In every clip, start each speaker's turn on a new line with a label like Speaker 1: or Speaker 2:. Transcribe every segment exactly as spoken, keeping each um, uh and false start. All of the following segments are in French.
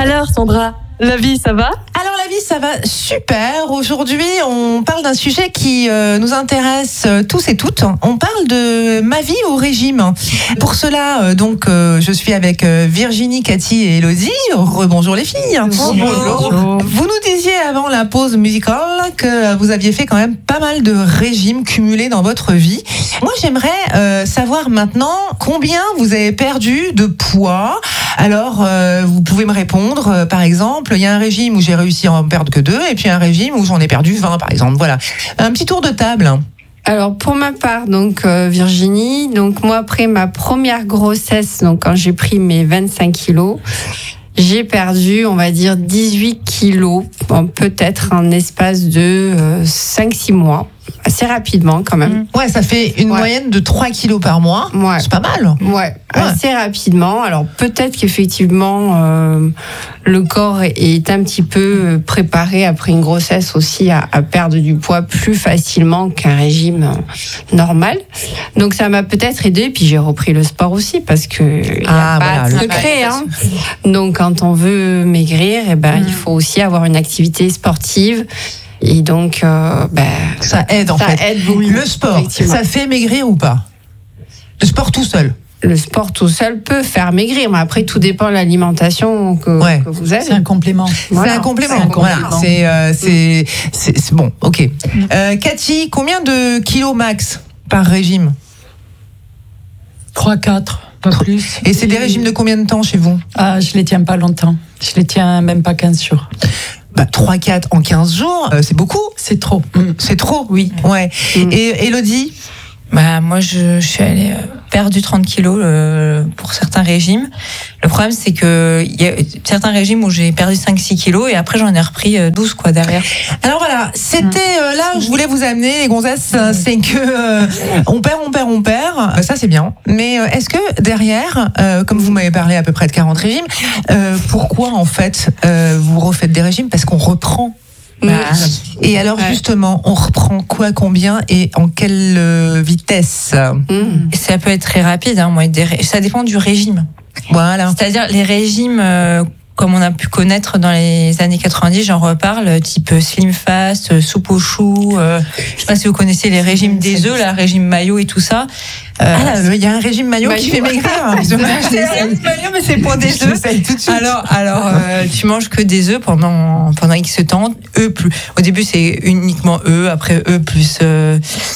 Speaker 1: Alors Sandra, la vie ça va ?
Speaker 2: Alors la vie ça va super. Aujourd'hui on parle d'un sujet qui euh, nous intéresse tous et toutes. On parle de ma vie au régime. Pour cela euh, donc euh, je suis avec euh, Virginie, Cathy et Elodie. Rebonjour les filles.
Speaker 1: Bonjour.
Speaker 2: Vous nous disiez avant la pause musicale que vous aviez fait quand même pas mal de régimes cumulés dans votre vie. Moi j'aimerais euh, savoir maintenant combien vous avez perdu de poids. Alors euh, vous pouvez me répondre euh, par exemple, il y a un régime où j'ai réussi à en perdre que deux et puis un régime où j'en ai perdu vingt par exemple. Voilà. Un petit tour de table.
Speaker 3: Alors pour ma part, donc euh, Virginie, donc moi après ma première grossesse, donc quand j'ai pris mes vingt-cinq kilos, j'ai perdu, on va dire, dix-huit kilos, bon, peut-être en espace de euh, cinq six mois. Assez rapidement quand même.
Speaker 2: Ouais, ça fait une
Speaker 3: Ouais.
Speaker 2: moyenne de trois kilos par mois.
Speaker 3: Ouais.
Speaker 2: C'est pas mal.
Speaker 3: Ouais,
Speaker 2: Ouais.
Speaker 3: assez rapidement. Alors peut-être qu'effectivement euh, le corps est un petit peu préparé après une grossesse aussi à, à perdre du poids plus facilement qu'un régime normal. Donc ça m'a peut-être aidé. Puis j'ai repris le sport aussi parce que il y a
Speaker 2: Ah,
Speaker 3: pas
Speaker 2: voilà,
Speaker 3: de
Speaker 2: le
Speaker 3: secret. Hein. Donc quand on veut maigrir, eh ben
Speaker 2: Mm.
Speaker 3: il faut aussi avoir une activité sportive. Et donc, euh, ben,
Speaker 2: Ça aide en
Speaker 3: ça
Speaker 2: fait.
Speaker 3: aide beaucoup.
Speaker 2: Le sport,
Speaker 3: Effectivement.
Speaker 2: ça fait maigrir ou pas ? Le sport tout seul.
Speaker 3: Le sport tout seul peut faire maigrir, mais après tout dépend de l'alimentation que,
Speaker 2: Ouais.
Speaker 3: que vous avez.
Speaker 4: C'est un complément.
Speaker 3: Voilà.
Speaker 2: C'est un complément.
Speaker 4: C'est un
Speaker 2: Voilà.
Speaker 4: complément.
Speaker 2: C'est, euh, c'est, c'est, c'est bon. Ok. Euh, Cathy, combien de kilos max par régime ?
Speaker 4: trois quatre, pas plus.
Speaker 2: Et c'est des régimes de combien de temps chez vous ?
Speaker 4: Ah, je les tiens pas longtemps. Je les tiens même pas quinze jours.
Speaker 2: Bah, trois quatre en quinze jours, euh, c'est beaucoup.
Speaker 4: C'est trop. Mm.
Speaker 2: C'est trop.
Speaker 4: Oui.
Speaker 2: Ouais.
Speaker 3: Mm.
Speaker 2: Et Elodie ?
Speaker 5: Bah, moi, je, je suis allée euh, perdre trente kilos euh, pour certains régimes. Le problème, c'est que il y a certains régimes où j'ai perdu cinq six kilos et après, j'en ai repris euh, douze, quoi, derrière.
Speaker 2: Alors voilà, c'était euh, là où je voulais vous amener, les gonzesses, euh, c'est que euh, on perd, on perd, on perd. Euh, ça, c'est bien. Mais euh, est-ce que derrière, euh, comme vous m'avez parlé à peu près de quarante régimes, euh, pourquoi en fait euh, vous refaites des régimes ? Parce qu'on reprend.
Speaker 3: Mm.
Speaker 2: Et alors
Speaker 3: Ouais.
Speaker 2: justement, on reprend quoi, combien et en quelle euh, vitesse ?
Speaker 3: Mm.
Speaker 5: Et ça peut être très rapide, hein, moi, des ré- ça dépend du régime.
Speaker 2: Voilà.
Speaker 5: C'est-à-dire les régimes, euh, comme on a pu connaître dans les années quatre-vingt-dix, j'en reparle, type Slim Fast, soupe aux choux. Euh, je sais pas si vous connaissez les régimes des œufs, là, régime maillot et tout ça. Euh,
Speaker 2: Ah là, il y a un régime maillot qui fait maigrir.
Speaker 5: c'est un régime maillot, mais c'est pour des
Speaker 2: Je
Speaker 5: œufs.
Speaker 2: l'essaye tout de suite.
Speaker 5: Alors, alors euh, tu manges que des œufs pendant pendant X temps. Œufs plus. Au début, c'est uniquement œufs. Après, œufs plus euh,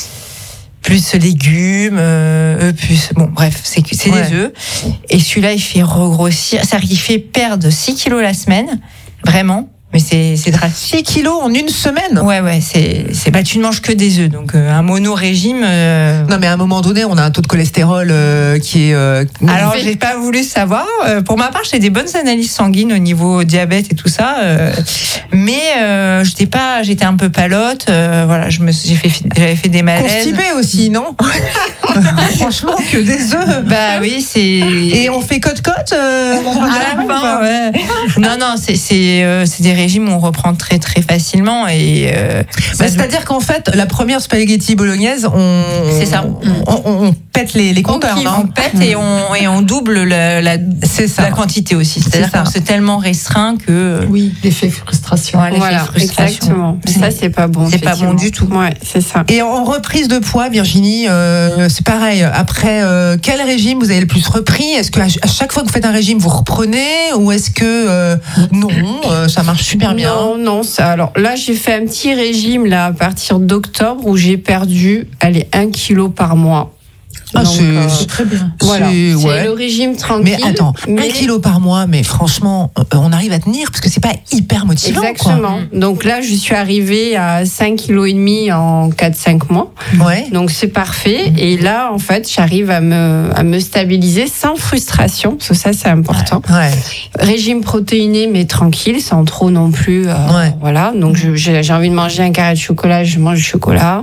Speaker 5: plus légumes. Euh, œufs plus. Bon, bref, c'est c'est
Speaker 2: Ouais.
Speaker 5: des œufs. Et celui-là, il fait regrossir. C'est-à-dire qu'il fait perdre six kilos la semaine, vraiment. Mais c'est c'est drastique.
Speaker 2: six kilos en une semaine.
Speaker 5: Ouais, ouais. C'est c'est bah tu ne manges que des œufs, donc euh, un mono-régime. Euh,
Speaker 2: Non, mais à un moment donné, on a un taux de cholestérol euh, qui est. euh,
Speaker 5: Alors, j'ai pas voulu savoir. Euh, pour ma part, j'ai des bonnes analyses sanguines au niveau diabète et tout ça, euh, mais euh, j'étais pas, j'étais un peu palote. Euh, voilà, je me, suis- j'ai fait, j'avais fait des malaises.
Speaker 2: constipé aussi, non ? Franchement, que des œufs.
Speaker 5: Bah oui, c'est.
Speaker 2: Et on fait côte-côte euh,
Speaker 5: à la fin, ouais. Non, non, c'est c'est euh, c'est des régimes où on reprend très très facilement et. Euh,
Speaker 2: Bah, c'est-à-dire qu'en fait, la première spaghetti bolognaise, on,
Speaker 5: C'est ça.
Speaker 2: on, on- on pète les, les
Speaker 5: on,
Speaker 2: compteurs,
Speaker 5: kiffe,
Speaker 2: non
Speaker 5: on pète et on et on double la, la,
Speaker 2: C'est ça.
Speaker 5: la quantité aussi. C'est-à-dire
Speaker 2: C'est ça.
Speaker 5: qu'on s'est tellement restreint que.
Speaker 4: Oui, l'effet frustration.
Speaker 5: Ouais, l'effet
Speaker 3: Voilà,
Speaker 5: frustration.
Speaker 3: exactement. Ça, c'est pas bon.
Speaker 5: C'est pas bon
Speaker 3: effectivement.
Speaker 5: du tout.
Speaker 3: Ouais, c'est ça.
Speaker 2: Et en reprise de poids, Virginie, euh, c'est pareil. Après, euh, quel régime vous avez le plus repris ? Est-ce que à ch- à chaque fois que vous faites un régime, vous reprenez ? Ou est-ce que euh, non, euh, ça marche super bien ?
Speaker 3: Non, non, ça. Alors là, j'ai fait un petit régime là à partir d'octobre où j'ai perdu, allez, un kilo par mois.
Speaker 2: Ah,
Speaker 3: Donc,
Speaker 2: c'est-
Speaker 3: euh,
Speaker 4: C'est très bien.
Speaker 3: voilà,
Speaker 2: c'est-
Speaker 3: c'est
Speaker 2: ouais.
Speaker 3: le régime tranquille.
Speaker 2: Mais attends,
Speaker 3: mais-
Speaker 2: un kilo par mois, mais franchement, euh, on arrive à tenir parce que c'est pas hyper motivant.
Speaker 3: Exactement. Donc là, je suis arrivée à cinq kilos et demi en quatre cinq mois.
Speaker 2: Quoi. Ouais.
Speaker 3: Donc c'est parfait. Et là, en fait, j'arrive à me, à me stabiliser sans frustration. Parce que ça, c'est important.
Speaker 2: Ouais.
Speaker 3: Régime protéiné, mais tranquille, sans trop non plus. euh,
Speaker 2: Ouais.
Speaker 3: Voilà. Donc je- j'ai j'ai envie de manger un carré de chocolat, je mange du chocolat.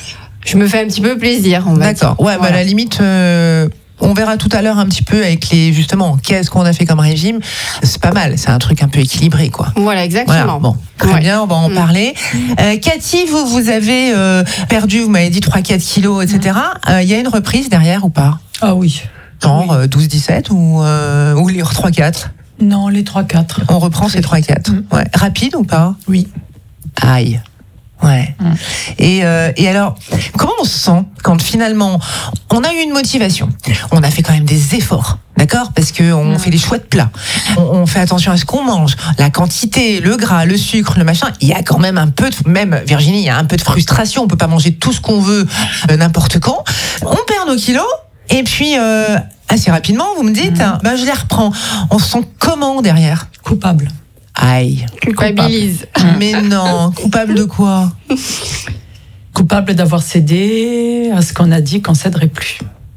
Speaker 3: Je me fais un petit peu plaisir, on va dire.
Speaker 2: D'accord. Ouais, bah, à
Speaker 3: Voilà.
Speaker 2: la limite, euh, on verra tout à l'heure un petit peu avec les, justement, qu'est-ce qu'on a fait comme régime. C'est pas mal. C'est un truc un peu équilibré, quoi.
Speaker 3: Voilà, exactement.
Speaker 2: Voilà, bon, très
Speaker 3: Ouais.
Speaker 2: bien, on va en
Speaker 3: Mm.
Speaker 2: parler. Euh, Cathy, vous, vous avez euh, perdu, vous m'avez dit trois quatre kilos, et cetera. Il euh, y a une reprise derrière ou pas ?
Speaker 4: Ah oui.
Speaker 2: Genre euh, douze dix-sept ou, euh, ou les trois quatre ?
Speaker 4: Non, les trois quatre.
Speaker 2: On reprend ces trois quatre.
Speaker 4: Mm.
Speaker 2: Ouais. Rapide ou pas?
Speaker 4: Oui.
Speaker 2: Aïe. Ouais.
Speaker 4: Mm.
Speaker 2: Et, euh, et alors, comment on se sent quand finalement on a eu une motivation, on a fait quand même des efforts, d'accord? Parce que on
Speaker 4: Mm.
Speaker 2: fait des choix de plats, on, on fait attention à ce qu'on mange, la quantité, le gras, le sucre, le machin. Il y a quand même un peu, de, même Virginie, il y a un peu de frustration. On peut pas manger tout ce qu'on veut euh, n'importe quand. On perd nos kilos et puis euh, assez rapidement, vous me dites,
Speaker 4: Mm.
Speaker 2: ben je les reprends. On se sent comment derrière?
Speaker 4: Coupable.
Speaker 2: Aïe.
Speaker 3: Culpabilise.
Speaker 2: Mais non, coupable de quoi?
Speaker 4: Coupable d'avoir cédé à ce qu'on a dit qu'on céderait plus.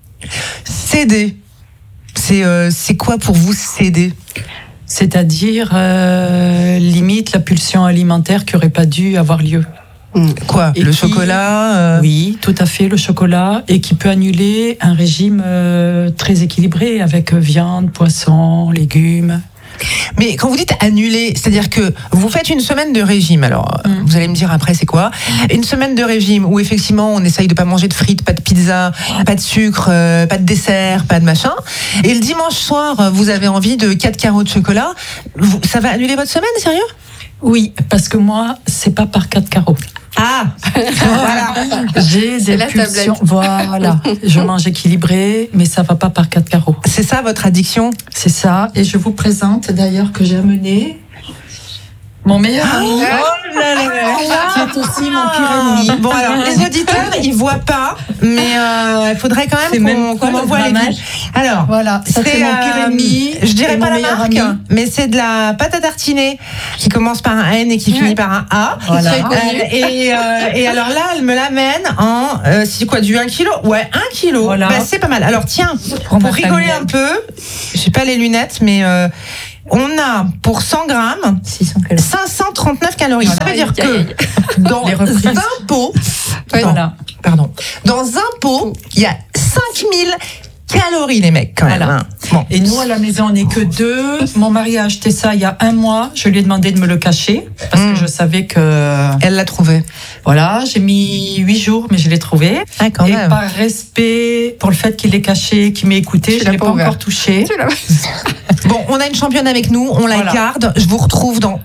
Speaker 2: Céder. C'est euh, c'est quoi pour vous céder?
Speaker 4: C'est-à-dire, euh, limite, la pulsion alimentaire qui n'aurait pas dû avoir lieu.
Speaker 2: Quoi?
Speaker 4: Et
Speaker 2: Le
Speaker 4: qui-
Speaker 2: chocolat euh,
Speaker 4: Oui, tout à fait, le chocolat, et qui peut annuler un régime euh, très équilibré avec euh, viande, poisson, légumes.
Speaker 2: Mais quand vous dites annuler, c'est-à-dire que vous faites une semaine de régime. Alors, euh,
Speaker 4: Mm.
Speaker 2: vous allez me dire après c'est quoi? Une semaine de régime où effectivement on essaye de pas manger de frites, pas de pizza, pas de sucre, euh, pas de dessert, pas de machin. Et le dimanche soir, euh, vous avez envie de quatre carreaux de chocolat. Vous- ça va annuler votre semaine, sérieux?
Speaker 4: Oui, parce que moi, c'est pas par quatre carreaux.
Speaker 2: Ah, voilà.
Speaker 4: J'ai
Speaker 3: C'est
Speaker 4: des
Speaker 3: la
Speaker 4: pulsions.
Speaker 3: tablette.
Speaker 4: Voilà, je mange équilibré, mais ça va pas par quatre carreaux.
Speaker 2: C'est ça votre addiction?
Speaker 4: C'est ça, et je vous présente d'ailleurs que j'ai amené mon meilleur ami,
Speaker 2: Oh là là là.
Speaker 4: qui est aussi mon pire ennemi.
Speaker 2: Bon alors les auditeurs ils voient pas, mais euh, il faudrait quand
Speaker 4: C'est
Speaker 2: même
Speaker 4: même
Speaker 2: qu'on
Speaker 4: pas
Speaker 2: qu'on
Speaker 4: le
Speaker 2: envoie les
Speaker 4: grammage.
Speaker 2: vues. Alors
Speaker 4: Voilà, ça c'est mon pire
Speaker 2: euh,
Speaker 4: ennemi.
Speaker 2: Je dirais
Speaker 4: et
Speaker 2: pas
Speaker 4: mon
Speaker 2: la
Speaker 4: meilleur
Speaker 2: marque,
Speaker 4: ami.
Speaker 2: mais c'est de la pâte à tartiner qui commence par un N et qui finit par un A.
Speaker 4: Voilà.
Speaker 2: Euh, et, euh, et alors là, elle me l'amène en euh, c'est quoi du un kilo? Ouais, un kilo.
Speaker 4: Voilà.
Speaker 2: Bah, c'est pas mal. Alors tiens,
Speaker 4: Prends
Speaker 2: pour
Speaker 4: ma
Speaker 2: rigoler
Speaker 4: famille.
Speaker 2: un peu, j'ai pas les lunettes, mais euh, on a pour cent grammes
Speaker 4: six cents calories.
Speaker 2: cinq cent trente-neuf calories.
Speaker 4: Voilà.
Speaker 2: Ça veut dire
Speaker 3: Aïe, aïe,
Speaker 2: que dans
Speaker 4: Les reprises.
Speaker 2: un pot,
Speaker 4: Voilà.
Speaker 2: pardon, dans un pot, il y a cinq mille calories, les mecs, quand même.
Speaker 4: Voilà.
Speaker 2: hein. Bon.
Speaker 4: Et nous, à la maison, on n'est que deux. Mon mari a acheté ça il y a un mois. Je lui ai demandé de me le cacher parce
Speaker 2: Mm.
Speaker 4: que je savais que.
Speaker 2: Elle l'a trouvé.
Speaker 4: Voilà, j'ai mis huit jours, mais je l'ai trouvé.
Speaker 2: Ah, quand
Speaker 4: Et
Speaker 2: même.
Speaker 4: par respect pour le fait qu'il l'ait caché, qu'il m'ait écouté,
Speaker 3: Tu
Speaker 4: je
Speaker 3: l'as
Speaker 4: ne l'ai
Speaker 3: pas
Speaker 4: pas
Speaker 3: ouvert.
Speaker 4: encore touché.
Speaker 2: Bon, on a une championne avec nous, on la
Speaker 4: Voilà.
Speaker 2: garde. Je vous retrouve dans